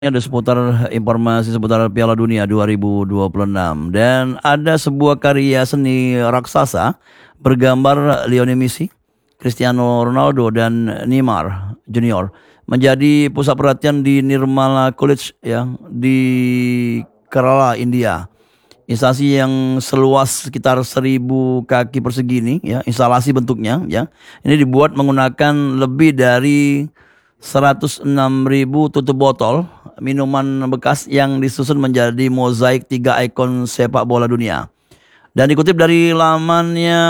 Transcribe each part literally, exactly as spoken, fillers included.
Ada seputar informasi seputar Piala Dunia dua ribu dua puluh enam dan ada sebuah karya seni raksasa bergambar Lionel Messi, Cristiano Ronaldo dan Neymar Junior menjadi pusat perhatian di Nirmala College ya di Kerala, India. Instalasi yang seluas sekitar seribu kaki persegi ini ya, instalasi bentuknya ya. Ini dibuat menggunakan lebih dari seratus enam ribu tutup botol minuman bekas yang disusun menjadi mozaik tiga ikon sepak bola dunia. Dan dikutip dari lamannya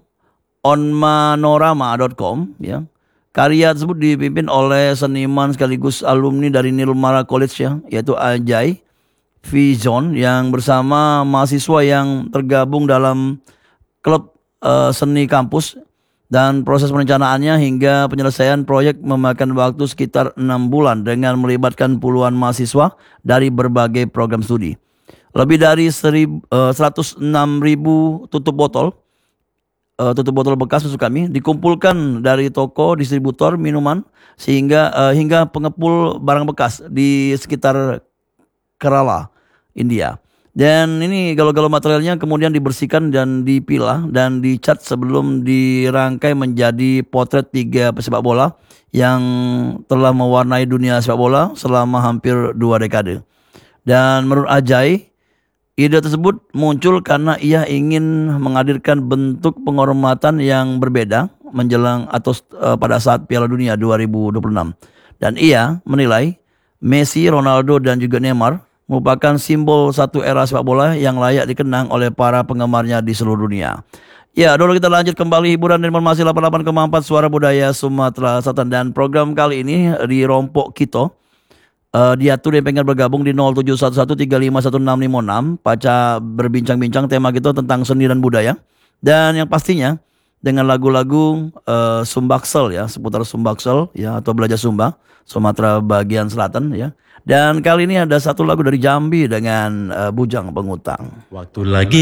onmanorama dot com ya. Karya tersebut dipimpin oleh seniman sekaligus alumni dari Nirmala College ya, yaitu Ajay Vision yang bersama mahasiswa yang tergabung dalam klub eh, seni kampus, dan proses perencanaannya hingga penyelesaian proyek memakan waktu sekitar enam bulan dengan melibatkan puluhan mahasiswa dari berbagai program studi. Lebih dari seribu, eh, seratus enam ribu tutup botol eh, tutup botol bekas maksud kami dikumpulkan dari toko distributor minuman sehingga eh, hingga pengepul barang bekas di sekitar Kerala, India. Dan ini galau-galau materialnya kemudian dibersihkan dan dipilah dan dicat sebelum dirangkai menjadi potret tiga pesepak bola yang telah mewarnai dunia sepak bola selama hampir dua dekade. Dan menurut Ajay, ide tersebut muncul karena ia ingin menghadirkan bentuk penghormatan yang berbeda menjelang atau uh, pada saat Piala Dunia dua ribu dua puluh enam. Dan ia menilai Messi, Ronaldo dan juga Neymar merupakan simbol satu era sepak bola yang layak dikenang oleh para penggemarnya di seluruh dunia. Ya, dulu kita lanjut kembali hiburan dan informasi delapan puluh delapan koma empat Suara Budaya Sumatera Selatan, dan program kali ini di Rompok Kito. Uh, diatur dan pengen bergabung di nol tujuh satu satu tiga lima satu enam lima enam. Paca berbincang-bincang tema kita tentang seni dan budaya. Dan yang pastinya dengan lagu-lagu uh, Sumbaksel ya, seputar Sumbaksel ya atau belajar Sumba, Sumatera bagian selatan ya. Dan kali ini ada satu lagu dari Jambi dengan uh, Bujang Pengutang. Waktu lagi